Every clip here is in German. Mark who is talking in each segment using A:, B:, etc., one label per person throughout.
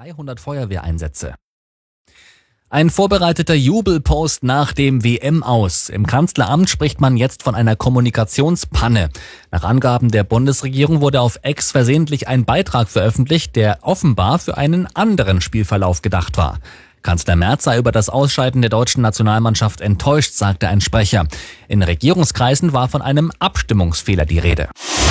A: 300 Feuerwehreinsätze. Ein vorbereiteter Jubelpost nach dem WM-Aus. Im Kanzleramt spricht man jetzt von einer Kommunikationspanne. Nach Angaben der Bundesregierung wurde auf X versehentlich ein Beitrag veröffentlicht, der offenbar für einen anderen Spielverlauf gedacht war. Kanzler Merz sei über das Ausscheiden der deutschen Nationalmannschaft enttäuscht, sagte ein Sprecher. In Regierungskreisen war von einem Abstimmungsfehler die Rede.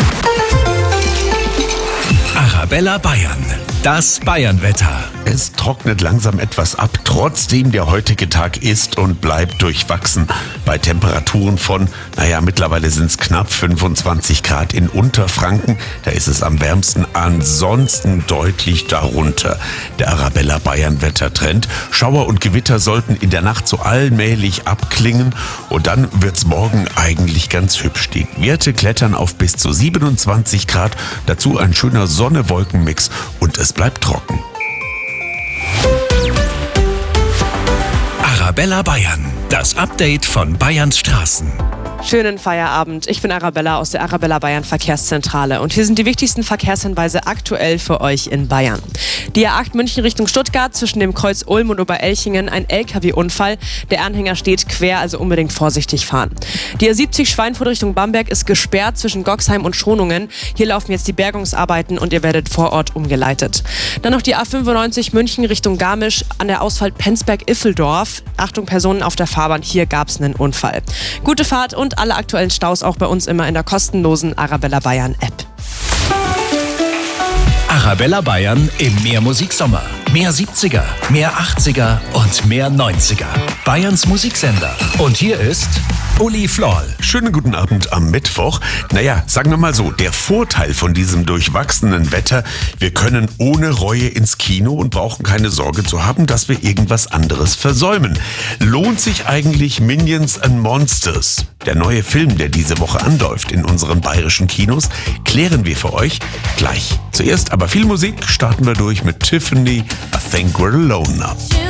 B: Arabella Bayern, das Bayernwetter.
C: Es trocknet langsam etwas ab, trotzdem der heutige Tag ist und bleibt durchwachsen. Bei Temperaturen von, mittlerweile sind es knapp 25 Grad in Unterfranken. Da ist es am wärmsten, ansonsten deutlich darunter. Der Arabella Bayern Wettertrend. Schauer und Gewitter sollten in der Nacht so allmählich abklingen und dann wird's morgen eigentlich ganz hübsch. Die Werte klettern auf bis zu 27 Grad. Dazu ein schöner Sonne-Wolken-Mix und es bleibt trocken.
B: Arabella Bayern, das Update von Bayerns Straßen.
D: Schönen Feierabend. Ich bin Arabella aus der Arabella Bayern Verkehrszentrale und hier sind die wichtigsten Verkehrshinweise aktuell für euch in Bayern. Die A8 München Richtung Stuttgart zwischen dem Kreuz Ulm und Oberelchingen ein LKW-Unfall. Der Anhänger steht quer, also unbedingt vorsichtig fahren. Die A70 Schweinfurt Richtung Bamberg ist gesperrt zwischen Goxheim und Schonungen. Hier laufen jetzt die Bergungsarbeiten und ihr werdet vor Ort umgeleitet. Dann noch die A95 München Richtung Garmisch an der Ausfahrt Penzberg-Iffeldorf. Achtung, Personen auf der Fahrbahn, hier gab es einen Unfall. Gute Fahrt und alle aktuellen Staus auch bei uns immer in der kostenlosen Arabella Bayern App.
B: Arabella Bayern im Mehrmusiksommer. Mehr 70er, mehr 80er und mehr 90er. Bayerns Musiksender. Und hier ist Uli Floll.
C: Schönen guten Abend am Mittwoch. Sagen wir mal so, der Vorteil von diesem durchwachsenen Wetter, wir können ohne Reue ins Kino und brauchen keine Sorge zu haben, dass wir irgendwas anderes versäumen. Lohnt sich eigentlich Minions and Monsters? Der neue Film, der diese Woche anläuft in unseren bayerischen Kinos, klären wir für euch gleich. Zuerst aber viel Musik, starten wir durch mit Tiffany, I Think We're Alone Now.